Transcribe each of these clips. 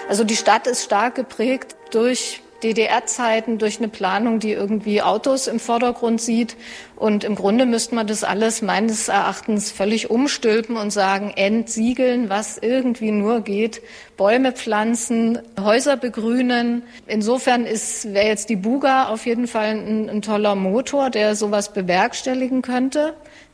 Also die Stadt ist stark geprägt durch DDR-Zeiten, durch eine Planung, die irgendwie Autos im Vordergrund sieht. Und im Grunde müsste man das alles meines Erachtens völlig umstülpen und sagen, entsiegeln, was irgendwie nur geht, Bäume pflanzen, Häuser begrünen. Insofern wäre jetzt die Buga auf jeden Fall ein toller Motor, der sowas bewerkstelligen könnte.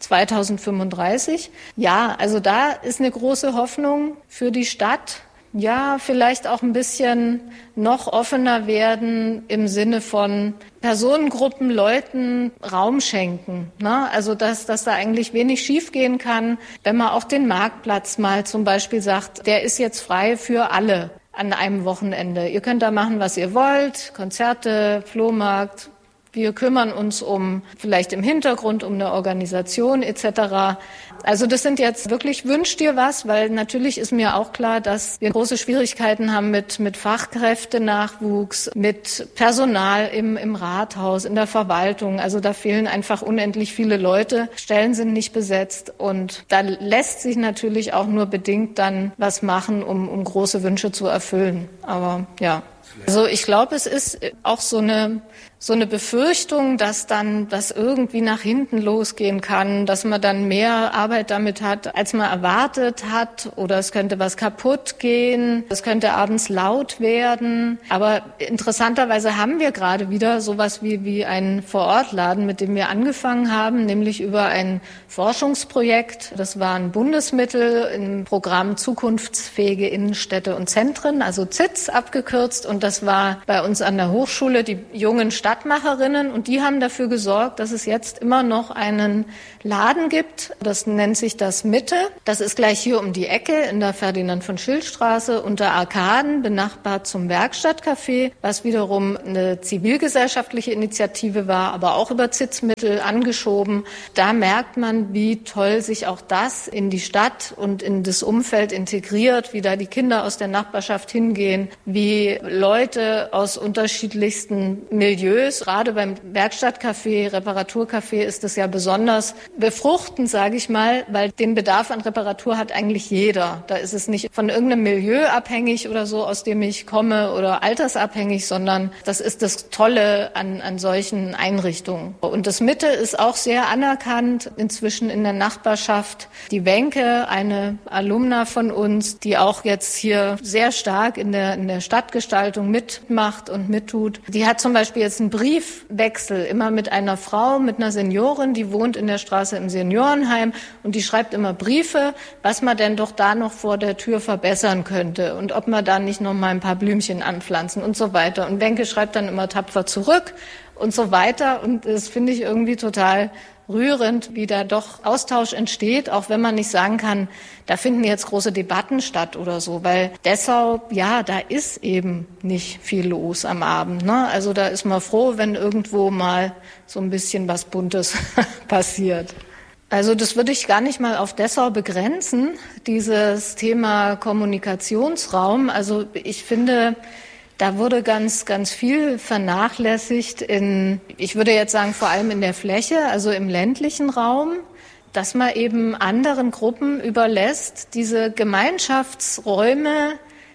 2035. Ja, also da ist eine große Hoffnung für die Stadt. Ja, vielleicht auch ein bisschen noch offener werden im Sinne von Personengruppen, Leuten Raum schenken. Ne? Also dass da eigentlich wenig schiefgehen kann, wenn man auch den Marktplatz mal zum Beispiel sagt, der ist jetzt frei für alle an einem Wochenende. Ihr könnt da machen, was ihr wollt, Konzerte, Flohmarkt. Wir kümmern uns vielleicht im Hintergrund um eine Organisation etc. Also das sind jetzt wirklich Wünsch dir was, weil natürlich ist mir auch klar, dass wir große Schwierigkeiten haben mit Fachkräftenachwuchs, mit Personal im Rathaus, in der Verwaltung. Also da fehlen einfach unendlich viele Leute. Stellen sind nicht besetzt und da lässt sich natürlich auch nur bedingt dann was machen, um große Wünsche zu erfüllen. Aber ja. Also ich glaube, es ist auch so eine Befürchtung, dass dann das irgendwie nach hinten losgehen kann, dass man dann mehr Arbeit damit hat, als man erwartet hat, oder es könnte was kaputt gehen, es könnte abends laut werden. Aber interessanterweise haben wir gerade wieder sowas wie einen Vorortladen, mit dem wir angefangen haben, nämlich über ein Forschungsprojekt. Das war ein Bundesmittel im Programm Zukunftsfähige Innenstädte und Zentren, also ZITZ abgekürzt. Und das war bei uns an der Hochschule die jungen Stadtmacherinnen und die haben dafür gesorgt, dass es jetzt immer noch einen Laden gibt. Das nennt sich das Mitte. Das ist gleich hier um die Ecke in der Ferdinand-von-Schill-Straße unter Arkaden, benachbart zum Werkstattcafé, was wiederum eine zivilgesellschaftliche Initiative war, aber auch über ZITZ-Mittel angeschoben. Da merkt man, wie toll sich auch das in die Stadt und in das Umfeld integriert, wie da die Kinder aus der Nachbarschaft hingehen, wie Leute aus unterschiedlichsten Milieus, gerade beim Werkstattcafé, Reparaturcafé ist es ja besonders befruchtend, sage ich mal, weil den Bedarf an Reparatur hat eigentlich jeder. Da ist es nicht von irgendeinem Milieu abhängig oder so, aus dem ich komme, oder altersabhängig, sondern das ist das Tolle an solchen Einrichtungen. Und das Mitte ist auch sehr anerkannt inzwischen in der Nachbarschaft. Die Wenke, eine Alumna von uns, die auch jetzt hier sehr stark in der Stadtgestaltung mitmacht und mittut, die hat zum Beispiel jetzt einen Briefwechsel immer mit einer Frau, mit einer Seniorin, die wohnt in der Straße im Seniorenheim und die schreibt immer Briefe, was man denn doch da noch vor der Tür verbessern könnte und ob man da nicht noch mal ein paar Blümchen anpflanzen und so weiter. Und Wenke schreibt dann immer tapfer zurück und so weiter und das finde ich irgendwie total rührend, wie da doch Austausch entsteht, auch wenn man nicht sagen kann, da finden jetzt große Debatten statt oder so, weil Dessau, ja, da ist eben nicht viel los am Abend, ne? Also da ist man froh, wenn irgendwo mal so ein bisschen was Buntes passiert. Also das würde ich gar nicht mal auf Dessau begrenzen, dieses Thema Kommunikationsraum. Also ich finde, da wurde ganz, ganz viel vernachlässigt ich würde jetzt sagen, vor allem in der Fläche, also im ländlichen Raum, dass man eben anderen Gruppen überlässt, diese Gemeinschaftsräume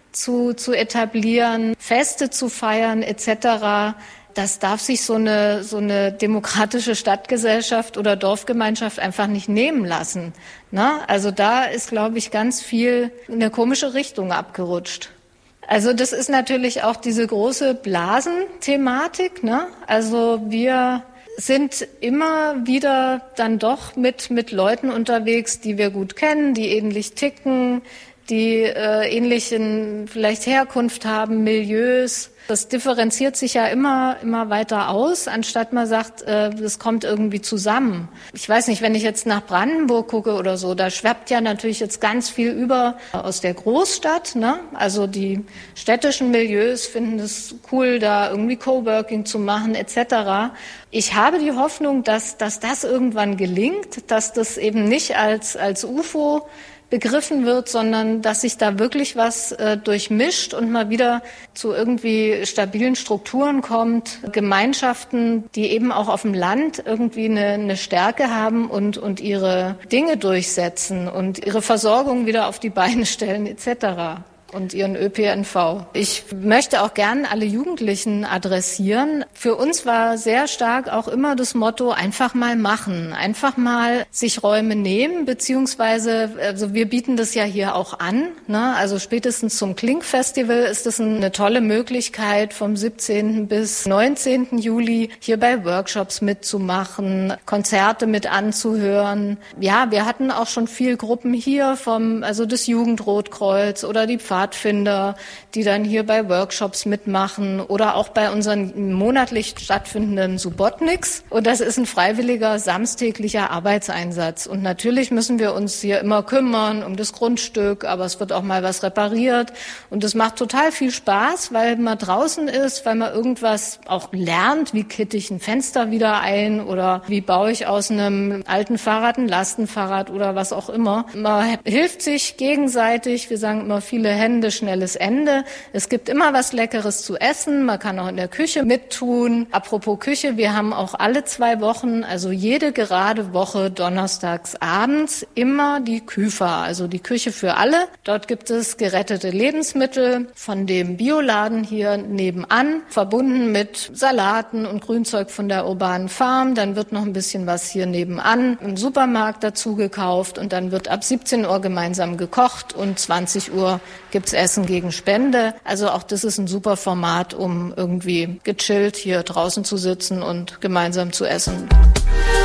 zu etablieren, Feste zu feiern etc. Das darf sich so eine demokratische Stadtgesellschaft oder Dorfgemeinschaft einfach nicht nehmen lassen. Ne? Also da ist, glaube ich, ganz viel in eine komische Richtung abgerutscht. Also das ist natürlich auch diese große Blasenthematik, ne? Also wir sind immer wieder dann doch mit Leuten unterwegs, die wir gut kennen, die ähnlich ticken, die ähnlichen vielleicht Herkunft haben, Milieus. Das differenziert sich ja immer weiter aus, anstatt man sagt, das kommt irgendwie zusammen. Ich weiß nicht, wenn ich jetzt nach Brandenburg gucke oder so, da schwappt ja natürlich jetzt ganz viel über aus der Großstadt, ne? Also die städtischen Milieus finden es cool, da irgendwie Coworking zu machen etc. Ich habe die Hoffnung, dass das irgendwann gelingt, dass das eben nicht als UFO begriffen wird, sondern dass sich da wirklich was durchmischt und mal wieder zu irgendwie stabilen Strukturen kommt, Gemeinschaften, die eben auch auf dem Land irgendwie eine Stärke haben und ihre Dinge durchsetzen und ihre Versorgung wieder auf die Beine stellen etc. und ihren ÖPNV. Ich möchte auch gern alle Jugendlichen adressieren. Für uns war sehr stark auch immer das Motto, einfach mal machen, einfach mal sich Räume nehmen, beziehungsweise, also wir bieten das ja hier auch an, ne? Also spätestens zum Klink-Festival ist es eine tolle Möglichkeit, vom 17. bis 19. Juli hier bei Workshops mitzumachen, Konzerte mit anzuhören. Ja, wir hatten auch schon viel Gruppen hier also das Jugendrotkreuz oder die Pfadfinder, die dann hier bei Workshops mitmachen oder auch bei unseren monatlich stattfindenden Subotniks. Und das ist ein freiwilliger samstäglicher Arbeitseinsatz. Und natürlich müssen wir uns hier immer kümmern um das Grundstück, aber es wird auch mal was repariert. Und es macht total viel Spaß, weil man draußen ist, weil man irgendwas auch lernt, wie kitte ich ein Fenster wieder ein oder wie baue ich aus einem alten Fahrrad ein Lastenfahrrad oder was auch immer. Man hilft sich gegenseitig. Wir sagen immer, viele Hände, schnelles Ende. Es gibt immer was Leckeres zu essen. Man kann auch in der Küche mittun. Apropos Küche, wir haben auch alle 2 Wochen, also jede gerade Woche donnerstags abends immer die Küfer, also die Küche für alle. Dort gibt es gerettete Lebensmittel von dem Bioladen hier nebenan, verbunden mit Salaten und Grünzeug von der urbanen Farm. Dann wird noch ein bisschen was hier nebenan im Supermarkt dazu gekauft und dann wird ab 17 Uhr gemeinsam gekocht und 20 Uhr gibt's Essen gegen Spende. Also auch das ist ein super Format, um irgendwie gechillt hier draußen zu sitzen und gemeinsam zu essen.